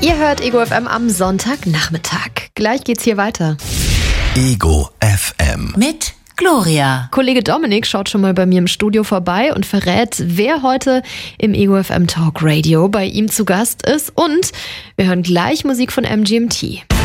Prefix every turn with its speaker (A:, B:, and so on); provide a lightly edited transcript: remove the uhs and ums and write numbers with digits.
A: Ihr hört Ego FM am Sonntagnachmittag. Gleich geht's hier weiter.
B: Ego FM
C: mit Gloria.
A: Kollege Dominik schaut schon mal bei mir im Studio vorbei und verrät, wer heute im Ego FM Talk Radio bei ihm zu Gast ist. Und wir hören gleich Musik von MGMT.